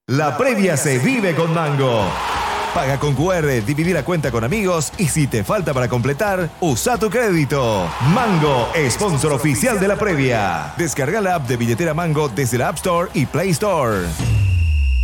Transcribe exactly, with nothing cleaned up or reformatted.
La previa se vive con Mango. Paga con cu erre, dividir la cuenta con amigos y si te falta para completar, usa tu crédito. Mango, sponsor oficial de la previa. Descarga la app de billetera Mango desde la App Store y Play Store.